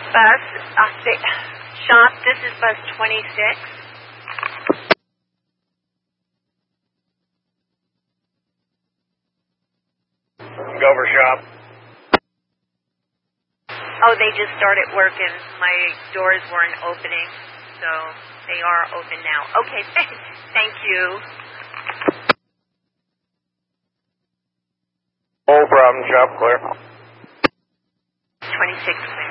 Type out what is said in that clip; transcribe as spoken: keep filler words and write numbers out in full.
Bus, uh, th- shop, this is bus twenty-six. Go for shop. Oh, they just started working. My doors weren't opening, so they are open now. Okay, thank you. No problem, shop clear. twenty-six clear.